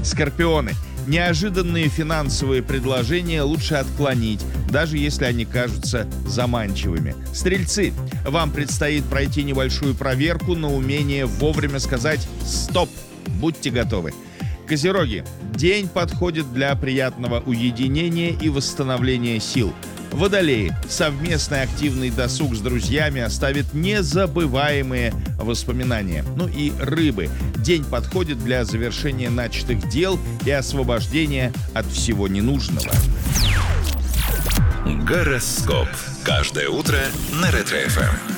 Скорпионы. Неожиданные финансовые предложения лучше отклонить, даже если они кажутся заманчивыми. Стрельцы. Вам предстоит пройти небольшую проверку на умение вовремя сказать «стоп». Будьте готовы. Козероги. День подходит для приятного уединения и восстановления сил. Водолеи. Совместный активный досуг с друзьями оставит незабываемые воспоминания. Ну и рыбы. День подходит для завершения начатых дел и освобождения от всего ненужного. Гороскоп. Каждое утро на Ретро-ФМ.